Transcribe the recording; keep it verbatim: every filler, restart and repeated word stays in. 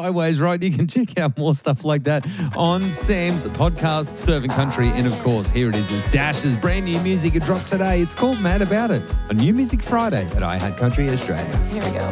highways, right? You can check out more stuff like that on Sam's podcast, Serving Country. And of course, here it is. It's Dash's brand new music. It dropped today. It's called Mad About It on New Music Friday at iHeart Country Australia. Here we go.